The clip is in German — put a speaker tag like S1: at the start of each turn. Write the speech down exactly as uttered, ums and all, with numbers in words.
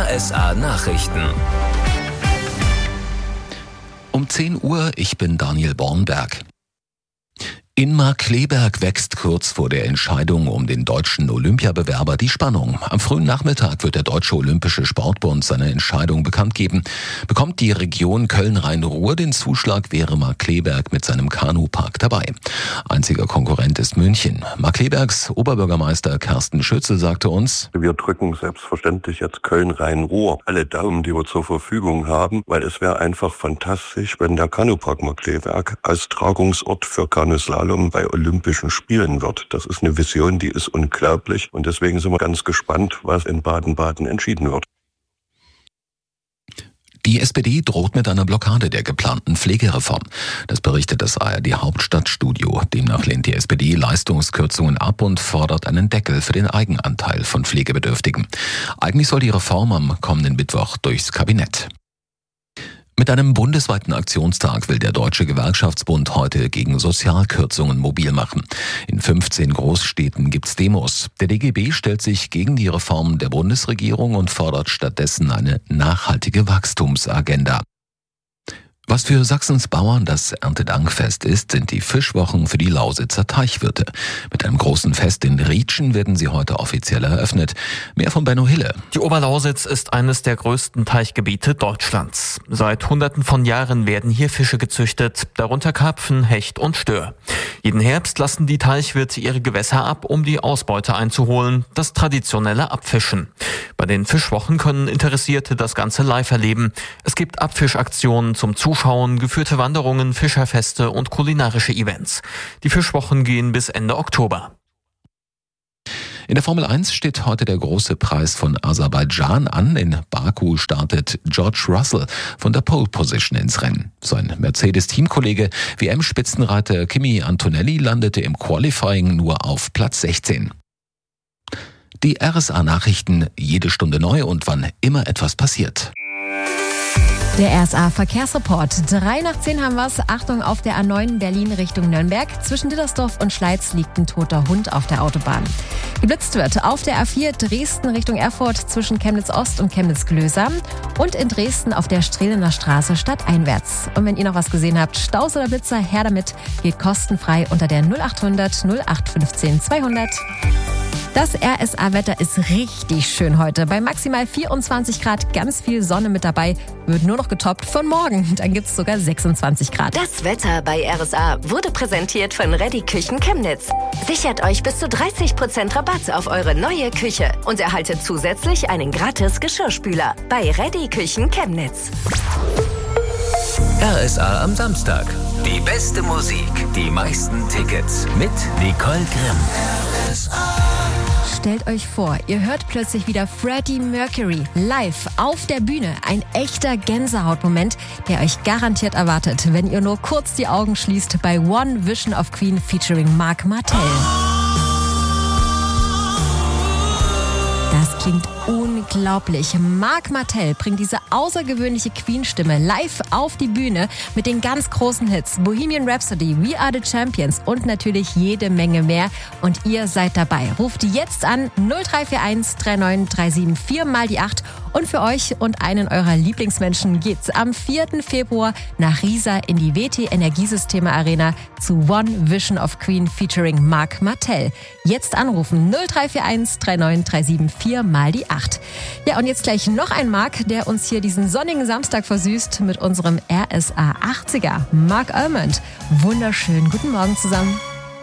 S1: R S A Nachrichten.
S2: Um zehn Uhr, ich bin Daniel Bornberg. In Markkleeberg wächst kurz vor der Entscheidung um den deutschen Olympiabewerber die Spannung. Am frühen Nachmittag wird der Deutsche Olympische Sportbund seine Entscheidung bekannt geben. Bekommt die Region Köln-Rhein-Ruhr den Zuschlag, wäre Markkleeberg mit seinem Kanupark dabei. Einziger Konkurrent ist München. Markkleebergs Oberbürgermeister Carsten Schütze sagte uns:
S3: Wir drücken selbstverständlich jetzt Köln-Rhein-Ruhr alle Daumen, die wir zur Verfügung haben, weil es wäre einfach fantastisch, wenn der Kanupark Markkleeberg als Tragungsort für Kanuslalom bei Olympischen Spielen wird. Das ist eine Vision, die ist unglaublich, und deswegen sind wir ganz gespannt, was in Baden-Baden entschieden wird.
S2: Die S P D droht mit einer Blockade der geplanten Pflegereform. Das berichtet das A R D Hauptstadtstudio. Demnach lehnt die S P D Leistungskürzungen ab und fordert einen Deckel für den Eigenanteil von Pflegebedürftigen. Eigentlich soll die Reform am kommenden Mittwoch durchs Kabinett. Mit einem bundesweiten Aktionstag will der Deutsche Gewerkschaftsbund heute gegen Sozialkürzungen mobil machen. In fünfzehn Großstädten gibt's Demos. Der D G B stellt sich gegen die Reform der Bundesregierung und fordert stattdessen eine nachhaltige Wachstumsagenda. Was für Sachsens Bauern das Erntedankfest ist, sind die Fischwochen für die Lausitzer Teichwirte. Mit einem großen Fest in Rietschen werden sie heute offiziell eröffnet. Mehr von Benno Hille.
S4: Die Oberlausitz ist eines der größten Teichgebiete Deutschlands. Seit Hunderten von Jahren werden hier Fische gezüchtet, darunter Karpfen, Hecht und Stör. Jeden Herbst lassen die Teichwirte ihre Gewässer ab, um die Ausbeute einzuholen, das traditionelle Abfischen. Bei den Fischwochen können Interessierte das Ganze live erleben. Es gibt Abfischaktionen zum Zuschauen, geführte Wanderungen, Fischerfeste und kulinarische Events. Die Fischwochen gehen bis Ende Oktober.
S2: In der Formel eins steht heute der große Preis von Aserbaidschan an. In Baku startet George Russell von der Pole Position ins Rennen. Sein Mercedes-Teamkollege W M-Spitzenreiter Kimi Antonelli landete im Qualifying nur auf Platz sechzehn. Die R S A-Nachrichten, jede Stunde neu und wann immer etwas passiert.
S5: Der R S A-Verkehrsreport. Drei nach zehn haben wir's. Achtung, auf der A neun Berlin Richtung Nürnberg. Zwischen Dittersdorf und Schleiz liegt ein toter Hund auf der Autobahn. Geblitzt wird auf der A vier Dresden Richtung Erfurt zwischen Chemnitz Ost und Chemnitz Glöser. Und in Dresden auf der Strehlener Straße stadteinwärts. Und wenn ihr noch was gesehen habt, Staus oder Blitzer, her damit. Geht kostenfrei unter der null acht hundert null acht fünfzehn zweihundert. Das R S A-Wetter ist richtig schön heute. Bei maximal vierundzwanzig Grad, ganz viel Sonne mit dabei. Wird nur noch getoppt von morgen. Dann gibt's sogar sechsundzwanzig Grad.
S6: Das Wetter bei R S A wurde präsentiert von Reddy Küchen Chemnitz. Sichert euch bis zu dreißig Prozent Rabatt auf eure neue Küche und erhaltet zusätzlich einen gratis Geschirrspüler bei Reddy Küchen Chemnitz.
S1: R S A am Samstag. Die beste Musik, die meisten Tickets mit Nicole Grimm. R S A.
S5: Stellt euch vor, ihr hört plötzlich wieder Freddie Mercury live auf der Bühne. Ein echter Gänsehautmoment, der euch garantiert erwartet, wenn ihr nur kurz die Augen schließt bei One Vision of Queen featuring Marc Martel. Das klingt unglaublich. Marc Martel bringt diese außergewöhnliche Queen-Stimme live auf die Bühne mit den ganz großen Hits Bohemian Rhapsody, We Are the Champions und natürlich jede Menge mehr. Und ihr seid dabei. Ruft jetzt an null drei vier eins drei neun drei sieben vier mal die acht. Und für euch und einen eurer Lieblingsmenschen geht's am vierten Februar nach Riesa in die W T Energiesysteme Arena zu One Vision of Queen featuring Marc Martel. Jetzt anrufen null drei vier eins drei neun drei sieben vier mal die acht. Ja, und jetzt gleich noch ein Marc, der uns hier diesen sonnigen Samstag versüßt mit unserem R S A achtziger. Marc Almond. Wunderschön. Guten Morgen zusammen.